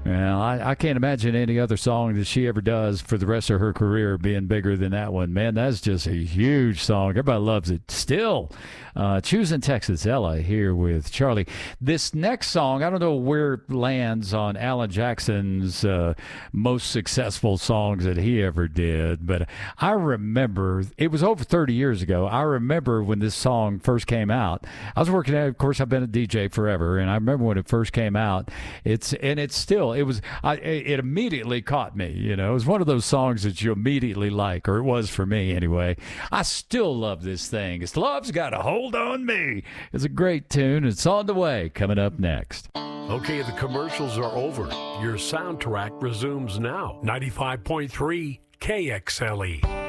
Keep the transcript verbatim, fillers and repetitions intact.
Well, I, I can't imagine any other song that she ever does for the rest of her career being bigger than that one. Man, that's just a huge song. Everybody loves it. Still, uh, Choosing Texas, Ella here with Charlie. This next song, I don't know where it lands on Alan Jackson's uh, most successful songs that he ever did, but I remember, it was over thirty years ago. I remember when this song first came out. I was working at, of course, I've been a D J forever, and I remember when it first came out. It's and it's still, it was, I, it immediately caught me. You know, it was one of those songs that you immediately like, or it was for me anyway. I still love this thing. It's Love's Got a Hold on Me. It's a great tune. It's on the way. Coming up next. Okay, the commercials are over. Your soundtrack resumes now. ninety-five point three K X L E.